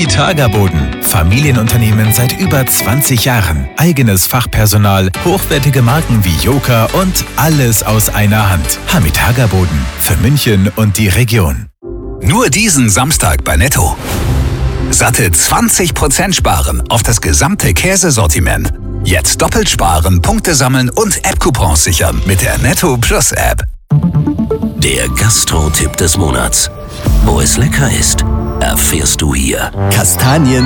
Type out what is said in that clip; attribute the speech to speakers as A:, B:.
A: Hamitaga-Boden. Familienunternehmen seit über 20 Jahren. Eigenes Fachpersonal, hochwertige Marken wie Joker und alles aus einer Hand. Hamitaga-Boden für München und die Region.
B: Nur diesen Samstag bei Netto. Satte 20% sparen auf das gesamte Käsesortiment. Jetzt doppelt sparen, Punkte sammeln und App-Coupons sichern mit der Netto Plus App.
C: Der Gastro-Tipp des Monats. Wo es lecker ist, erfährst du hier.
D: Kastanien